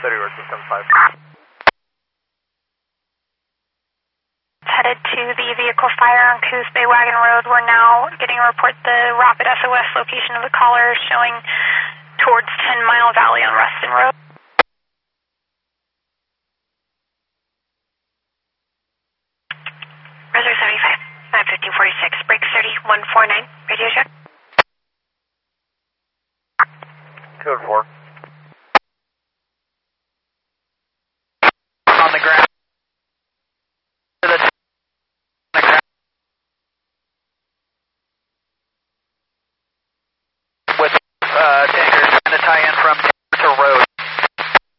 City or System 5. Headed to the vehicle fire on Coos Bay Wagon Road. We're now getting a report the rapid SOS location of the caller showing towards 10 Mile Valley on Ruston Road. Reserve 75, 1546, break 3149, radio check. 204.